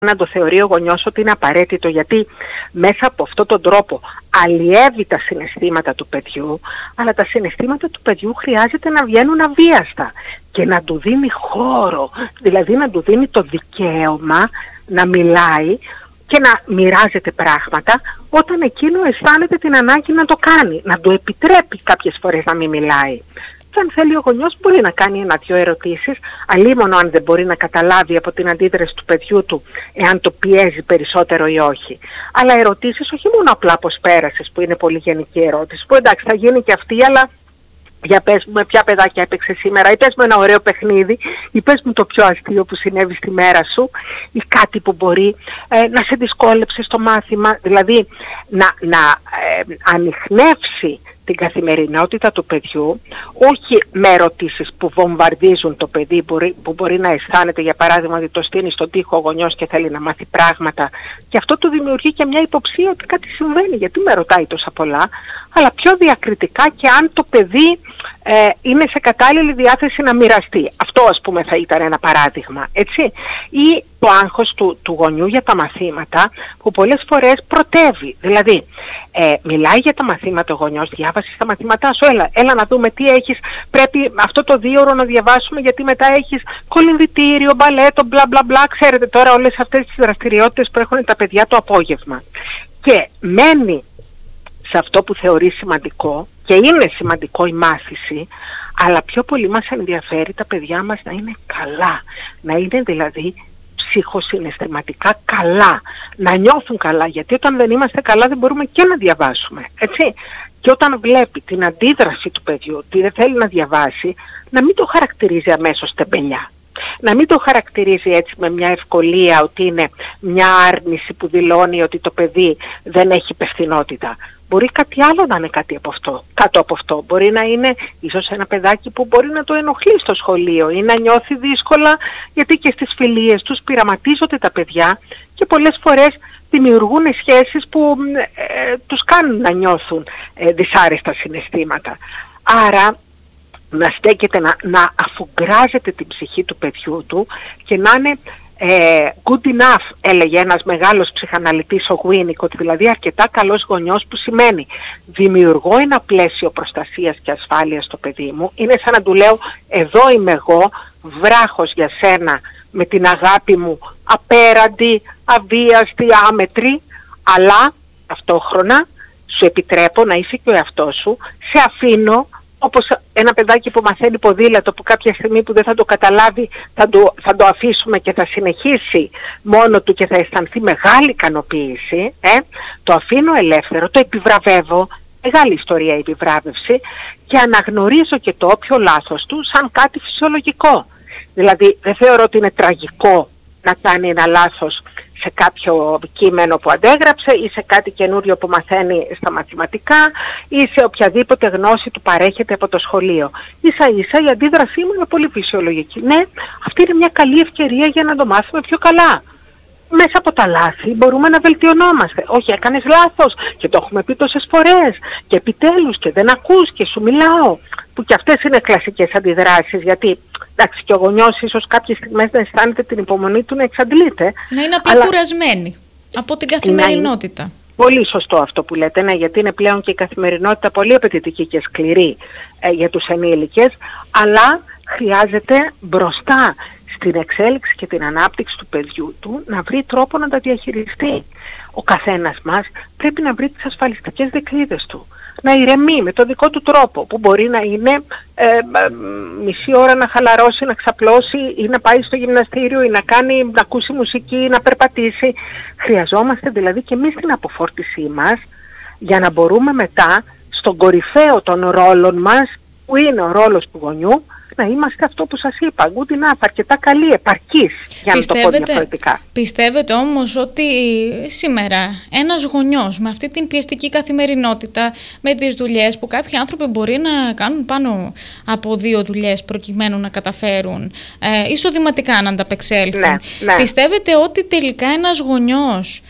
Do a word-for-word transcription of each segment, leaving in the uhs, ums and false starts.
να το θεωρεί ο γονιός ότι είναι απαραίτητο, γιατί μέσα από αυτόν τον τρόπο αλλιεύει τα συναισθήματα του παιδιού, αλλά τα συναισθήματα του παιδιού χρειάζεται να βγαίνουν αβίαστα και να του δίνει χώρο, δηλαδή να του δίνει το δικαίωμα να μιλάει και να μοιράζεται πράγματα όταν εκείνο αισθάνεται την ανάγκη να το κάνει, να του επιτρέπει κάποιες φορές να μην μιλάει. Και αν θέλει ο γονιός μπορεί να κάνει ένα-δυο ερωτήσεις, αλίμονο αν δεν μπορεί να καταλάβει από την αντίδραση του παιδιού του εάν το πιέζει περισσότερο ή όχι. Αλλά ερωτήσεις όχι μόνο απλά πώς πέρασες, που είναι πολύ γενική ερώτηση, που εντάξει θα γίνει και αυτή, αλλά για πες μου με ποια παιδάκια έπαιξε σήμερα, ή πες μου ένα ωραίο παιχνίδι, ή πες μου το πιο αστείο που συνέβη στη μέρα σου, ή κάτι που μπορεί ε, να σε δυσκόλεψε στο μάθημα, δηλαδή να, να ε, ανιχνεύσει την καθημερινότητα του παιδιού, όχι με ερωτήσεις που βομβαρδίζουν το παιδί, μπορεί, που μπορεί να αισθάνεται για παράδειγμα ότι το στείνει στον τοίχο ο γονιός και θέλει να μάθει πράγματα και αυτό του δημιουργεί και μια υποψία ότι κάτι συμβαίνει, γιατί με ρωτάει τόσα πολλά, αλλά πιο διακριτικά και αν το παιδί ε, είναι σε κατάλληλη διάθεση να μοιραστεί. Αυτό ας πούμε θα ήταν ένα παράδειγμα, έτσι. Ή το άγχος του, του γονιού για τα μαθήματα που πολλές φορές πρωτεύει. Δηλαδή, ε, μιλάει για τα μαθήματα ο γονιός, διάβασες τα μαθήματά σου, έλα, έλα να δούμε τι έχεις, πρέπει αυτό το δύο ώρο να διαβάσουμε γιατί μετά έχεις κολυμβητήριο, μπαλέτο, μπλα μπλα μπλα, ξέρετε τώρα όλες αυτές τις δραστηριότητες που έχουν τα παιδιά το απόγευμα. Και μένει σε αυτό που θεωρεί σημαντικό και είναι σημαντικό η μάθηση, αλλά πιο πολύ μας ενδιαφέρει τα παιδιά μας να είναι καλά, να είναι δηλαδή ψυχοσυναισθηματικά καλά, να νιώθουν καλά, γιατί όταν δεν είμαστε καλά δεν μπορούμε και να διαβάσουμε, έτσι. Και όταν βλέπει την αντίδραση του παιδιού, ότι δεν θέλει να διαβάσει, να μην το χαρακτηρίζει αμέσως τεμπελιά. Να μην το χαρακτηρίζει έτσι με μια ευκολία ότι είναι μια άρνηση που δηλώνει ότι το παιδί δεν έχει υπευθυνότητα. Μπορεί κάτι άλλο να είναι κάτι από αυτό, κάτω από αυτό. Μπορεί να είναι ίσως ένα παιδάκι που μπορεί να το ενοχλεί στο σχολείο ή να νιώθει δύσκολα, γιατί και στις φιλίες τους πειραματίζονται τα παιδιά και πολλές φορές δημιουργούν σχέσεις που ε, τους κάνουν να νιώθουν ε, δυσάρεστα συναισθήματα. Άρα να στέκεται, να, να αφουγκράζεται την ψυχή του παιδιού του και να είναι ε, good enough, έλεγε ένας μεγάλος ψυχαναλυτής ο Winnicott, δηλαδή αρκετά καλός γονιός, που σημαίνει δημιουργώ ένα πλαίσιο προστασίας και ασφάλειας στο παιδί μου, είναι σαν να του λέω εδώ είμαι εγώ, βράχος για σένα με την αγάπη μου απέραντη, αβίαστη, άμετρη, αλλά ταυτόχρονα σου επιτρέπω να είσαι και ο εαυτός σου, σε αφήνω όπως ένα παιδάκι που μαθαίνει ποδήλατο που κάποια στιγμή που δεν θα το καταλάβει θα το, θα το αφήσουμε και θα συνεχίσει μόνο του και θα αισθανθεί μεγάλη ικανοποίηση, ε? Το αφήνω ελεύθερο, το επιβραβεύω, μεγάλη ιστορία η επιβράβευση, και αναγνωρίζω και το όποιο λάθος του σαν κάτι φυσιολογικό. Δηλαδή δεν θεωρώ ότι είναι τραγικό να κάνει ένα λάθος σε κάποιο κείμενο που αντέγραψε ή σε κάτι καινούριο που μαθαίνει στα μαθηματικά ή σε οποιαδήποτε γνώση του παρέχεται από το σχολείο. Ίσα ίσα η αντίδρασή μου είναι πολύ φυσιολογική. Ναι, αυτή είναι μια καλή ευκαιρία για να το μάθουμε πιο καλά. Μέσα από τα λάθη μπορούμε να βελτιωνόμαστε. Όχι, έκανες λάθος και το έχουμε πει τόσες φορές και επιτέλους και δεν ακούς και σου μιλάω. Που και αυτές είναι κλασικές αντιδράσεις, γιατί εντάξει και ο γονιός ίσως κάποιες στιγμές να αισθάνεται την υπομονή του να εξαντλείται. Να είναι απλά αλλά... κουρασμένη από την καθημερινότητα. Είναι πολύ σωστό αυτό που λέτε, ναι, γιατί είναι πλέον και η καθημερινότητα πολύ απαιτητική και σκληρή ε, για τους ενήλικες, αλλά χρειάζεται μπροστά στην εξέλιξη και την ανάπτυξη του παιδιού του να βρει τρόπο να τα διαχειριστεί. Ο καθένας μας πρέπει να βρει τις ασφαλιστικές δικλείδες του. Να ηρεμεί με το δικό του τρόπο, που μπορεί να είναι ε, ε, μισή ώρα να χαλαρώσει, να ξαπλώσει ή να πάει στο γυμναστήριο ή να, κάνει, να ακούσει μουσική ή να περπατήσει. Χρειαζόμαστε δηλαδή και εμείς την αποφόρτισή μας για να μπορούμε μετά στον κορυφαίο των ρόλων μας, που είναι ο ρόλος του γονιού, να είμαστε αυτό που σας είπα, good enough, αρκετά καλή, επαρκής, για να το πω διαφορετικά. Πιστεύετε όμως ότι σήμερα ένας γονιός με αυτή την πιεστική καθημερινότητα, με τις δουλειές που κάποιοι άνθρωποι μπορεί να κάνουν πάνω από δύο δουλειές προκειμένου να καταφέρουν ε, εισοδηματικά να ανταπεξέλθουν, ναι, ναι. Πιστεύετε ότι τελικά ένας γονιός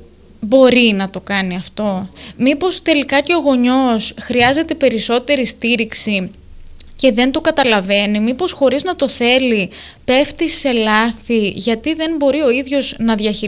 μπορεί να το κάνει αυτό? Μήπως τελικά και ο γονιός χρειάζεται περισσότερη στήριξη και δεν το καταλαβαίνει, μήπως χωρίς να το θέλει πέφτει σε λάθη γιατί δεν μπορεί ο ίδιος να διαχειριστεί